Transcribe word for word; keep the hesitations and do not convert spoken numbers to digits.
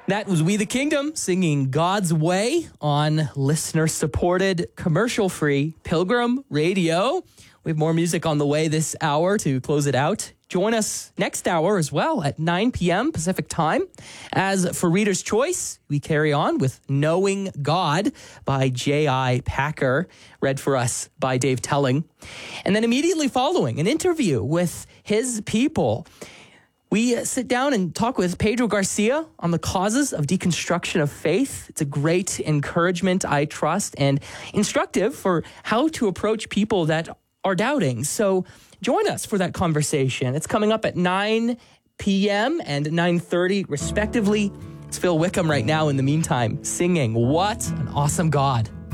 That was We the Kingdom singing God's Way on listener-supported, commercial-free Pilgrim Radio. We have more music on the way this hour to close it out. Join us next hour as well at nine p.m. Pacific time. As for Reader's Choice, we carry on with Knowing God by J I. Packer, read for us by Dave Telling. And then immediately following, an interview with his people. We sit down and talk with Pedro Garcia on the causes of deconstruction of faith. It's a great encouragement, I trust, and instructive for how to approach people that are doubting. So join us for that conversation. It's coming up at nine p.m. and nine thirty, respectively. It's Phil Wickham right now in the meantime, singing What an Awesome God.